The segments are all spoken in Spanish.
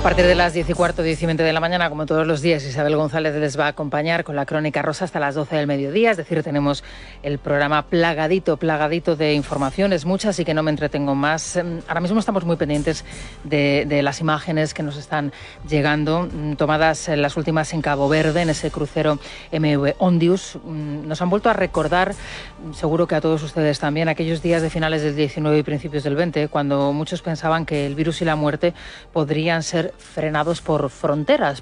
partir de las 10:15, 10:20 de la mañana, como todos los días, Isabel González les va a acompañar con la Crónica Rosa hasta las 12 del mediodía. Es decir, tenemos el programa plagadito de informaciones, muchas, y que no me entretengo más. Ahora mismo estamos muy pendientes de las imágenes que nos están llegando, tomadas las últimas en Cabo Verde, en ese crucero MV Ondius. Nos han vuelto a recordar, seguro que a todos ustedes también, aquellos días de finales del 19 y principios del 20, cuando muchos pensaban que el virus y la muerte podrían ser frenados por fronteras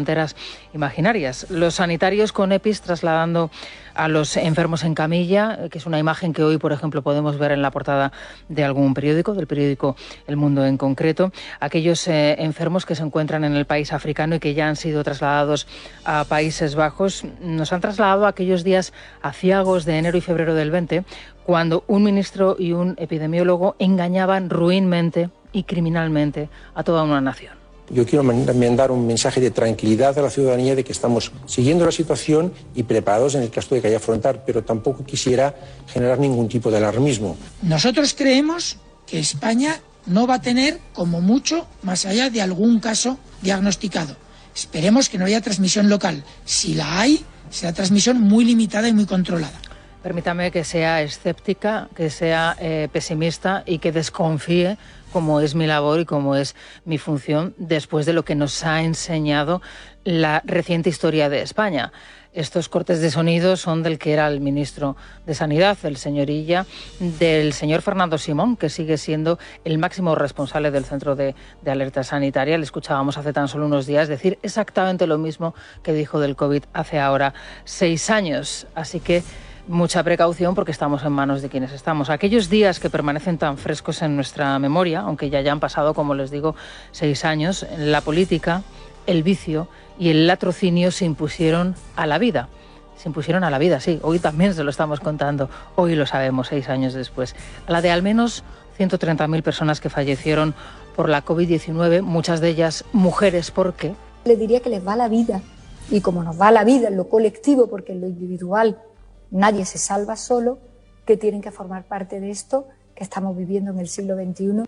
imaginarias. Los sanitarios con EPIs trasladando a los enfermos en camilla, que es una imagen que hoy, por ejemplo, podemos ver en la portada de algún periódico, del periódico El Mundo en concreto. Aquellos enfermos que se encuentran en el país africano y que ya han sido trasladados a Países Bajos, nos han trasladado a aquellos días aciagos de enero y febrero del 20, cuando un ministro y un epidemiólogo engañaban ruinmente y criminalmente a toda una nación. Yo quiero también dar un mensaje de tranquilidad a la ciudadanía de que estamos siguiendo la situación y preparados en el caso de que haya que afrontar, pero tampoco quisiera generar ningún tipo de alarmismo. Nosotros creemos que España no va a tener, como mucho, más allá de algún caso diagnosticado. Esperemos que no haya transmisión local. Si la hay, será transmisión muy limitada y muy controlada. Permítame que sea escéptica, que sea pesimista y que desconfíe, como es mi labor y como es mi función, después de lo que nos ha enseñado la reciente historia de España. Estos cortes de sonido son del que era el ministro de Sanidad, el señor Illa, del señor Fernando Simón, que sigue siendo el máximo responsable del Centro de Alerta Sanitaria. Le escuchábamos hace tan solo unos días decir exactamente lo mismo que dijo del COVID hace ahora 6 años. Así que mucha precaución, porque estamos en manos de quienes estamos. Aquellos días que permanecen tan frescos en nuestra memoria, aunque ya hayan pasado, como les digo, 6 años, la política, el vicio y el latrocinio se impusieron a la vida. Se impusieron a la vida, sí. Hoy también se lo estamos contando. Hoy lo sabemos, 6 años después. A la de al menos 130.000 personas que fallecieron por la COVID-19, muchas de ellas mujeres. ¿Por qué? Le diría que les va la vida. Y como nos va la vida en lo colectivo, porque en lo individual nadie se salva solo, que tienen que formar parte de esto que estamos viviendo en el siglo XXI.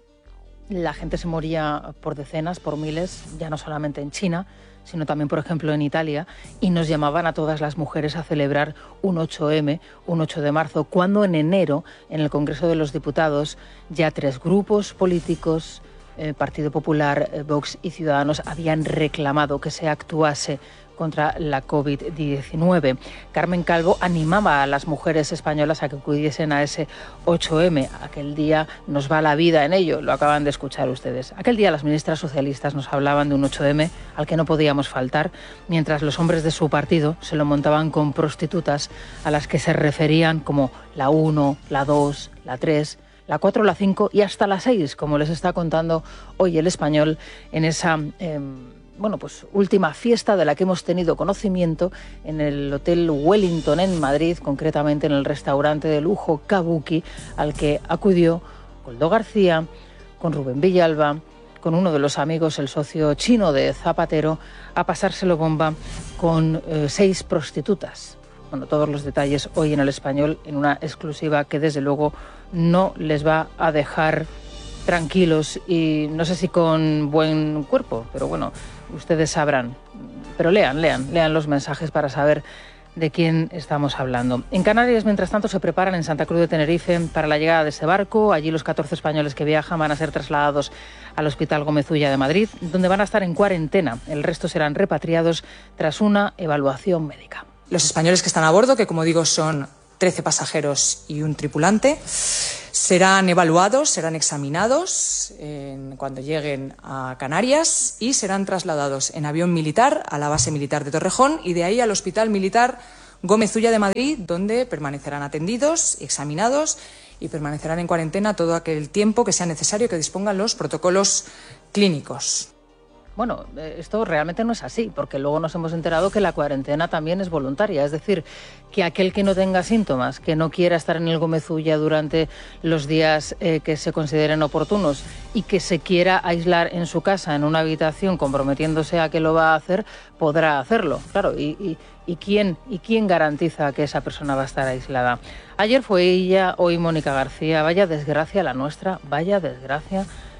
La gente se moría por decenas, por miles, ya no solamente en China, sino también, por ejemplo, en Italia, y nos llamaban a todas las mujeres a celebrar un 8M, un 8 de marzo, cuando en enero, en el Congreso de los Diputados, ya 3 grupos políticos, Partido Popular, Vox y Ciudadanos, habían reclamado que se actuase contra la COVID-19. Carmen Calvo animaba a las mujeres españolas a que acudiesen a ese 8M. Aquel día nos va la vida en ello, lo acaban de escuchar ustedes. Aquel día las ministras socialistas nos hablaban de un 8M al que no podíamos faltar, mientras los hombres de su partido se lo montaban con prostitutas a las que se referían como la 1, la 2, la 3... la 4, la 5 y hasta la 6, como les está contando hoy El Español en esa última fiesta de la que hemos tenido conocimiento en el Hotel Wellington en Madrid, concretamente en el restaurante de lujo Kabuki, al que acudió Koldo García, con Rubén Villalba, con uno de los amigos, el socio chino de Zapatero, a pasárselo bomba con 6 prostitutas. Bueno, todos los detalles hoy en El Español, en una exclusiva que desde luego no les va a dejar tranquilos y no sé si con buen cuerpo, pero bueno, ustedes sabrán. Pero lean los mensajes para saber de quién estamos hablando. En Canarias, mientras tanto, se preparan en Santa Cruz de Tenerife para la llegada de ese barco. Allí los 14 españoles que viajan van a ser trasladados al Hospital Gómez Ulla de Madrid, donde van a estar en cuarentena. El resto serán repatriados tras una evaluación médica. Los españoles que están a bordo, que como digo son 13 pasajeros y un tripulante, serán evaluados, serán examinados cuando lleguen a Canarias y serán trasladados en avión militar a la base militar de Torrejón y de ahí al Hospital Militar Gómez Ulla de Madrid, donde permanecerán atendidos, examinados y permanecerán en cuarentena todo aquel tiempo que sea necesario que dispongan los protocolos clínicos. Bueno, esto realmente no es así, porque luego nos hemos enterado que la cuarentena también es voluntaria. Es decir, que aquel que no tenga síntomas, que no quiera estar en el Gómez Ulla durante los días que se consideren oportunos y que se quiera aislar en su casa, en una habitación, comprometiéndose a que lo va a hacer, podrá hacerlo. Claro, ¿y quién garantiza que esa persona va a estar aislada? Ayer fue ella, hoy Mónica García. Vaya desgracia la nuestra, vaya desgracia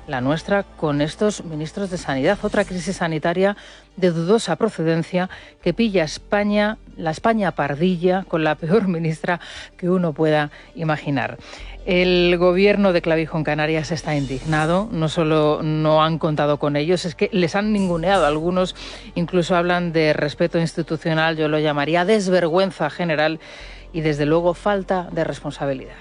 la nuestra, con estos ministros de Sanidad. Otra crisis sanitaria de dudosa procedencia que pilla a España, la España pardilla, con la peor ministra que uno pueda imaginar. El gobierno de Clavijo en Canarias está indignado, no solo no han contado con ellos, es que les han ninguneado. Algunos incluso hablan de respeto institucional, yo lo llamaría desvergüenza general y desde luego falta de responsabilidad.